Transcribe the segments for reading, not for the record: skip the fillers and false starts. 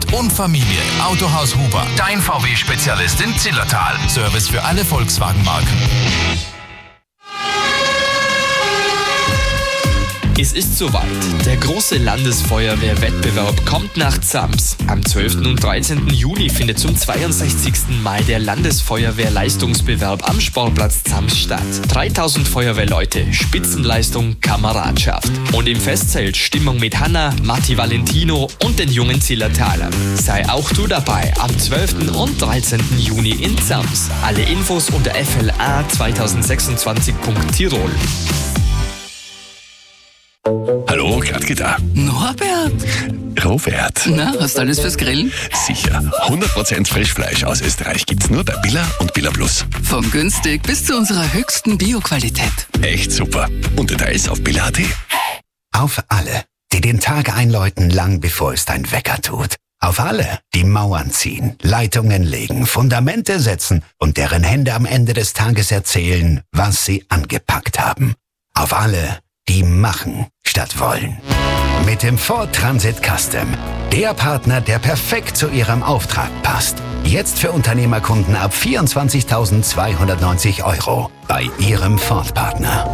und Familie. Autohaus Huber, dein VW-Spezialist in Zillertal. Service für alle Volkswagen-Marken. Es ist soweit. Der große Landesfeuerwehrwettbewerb kommt nach Zams. Am 12. und 13. Juni findet zum 62. Mal der Landesfeuerwehrleistungsbewerb am Sportplatz Zams statt. 3000 Feuerwehrleute, Spitzenleistung, Kameradschaft. Und im Festzelt Stimmung mit Hanna, Matti Valentino und den jungen Zillertalern. Sei auch du dabei am 12. und 13. Juni in Zams. Alle Infos unter fla2026.tirol. Hallo, Gradke da. Norbert, Robert. na, hast du alles fürs Grillen? Sicher. 100% Frischfleisch aus Österreich gibt's nur bei Billa und Billa Plus. Vom günstig bis zu unserer höchsten Bio-Qualität. Echt super. Und Details auf billa.at. Auf alle, die den Tag einläuten, lang bevor es dein Wecker tut. Auf alle, die Mauern ziehen, Leitungen legen, Fundamente setzen und deren Hände am Ende des Tages erzählen, was sie angepackt haben. Auf alle, die machen statt wollen. Mit dem Ford Transit Custom. Der Partner, der perfekt zu Ihrem Auftrag passt. Jetzt für Unternehmerkunden ab 24.290 € bei Ihrem Ford-Partner.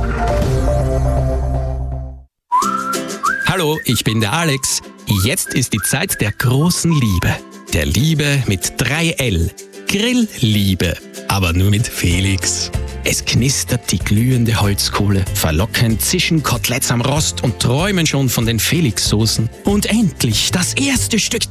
Hallo, ich bin der Alex. Jetzt ist die Zeit der großen Liebe. Der Liebe mit 3L. Grillliebe. Aber nur mit Felix. Es knistert die glühende Holzkohle, verlockend zischen Koteletts am Rost und träumen schon von den Felix-Soßen. Und endlich das erste Stück